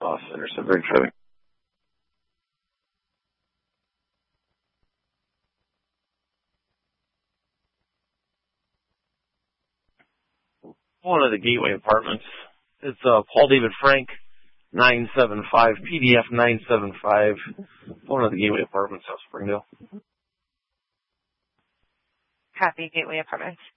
Call Center, so very exciting. One of the Gateway Apartments. It's Paul David Frank, 975, PDF 975. One of the Gateway Apartments, South Springdale. Copy, Gateway Apartments.